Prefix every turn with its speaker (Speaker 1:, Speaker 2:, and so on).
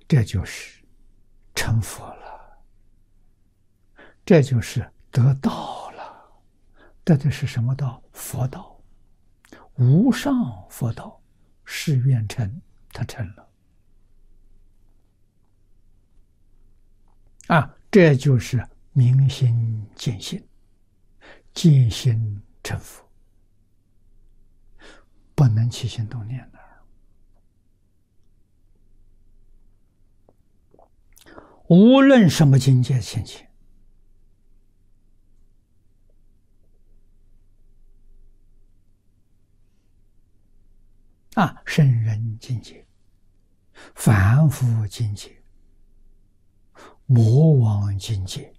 Speaker 1: 这就是成佛了，这就是得道了。得的是什么道？佛道，无上佛道，誓愿成，他成了。这就是明心见性，见心成佛，不能起心动念的。无论什么境界现前，圣人境界、凡夫境界、魔王境界，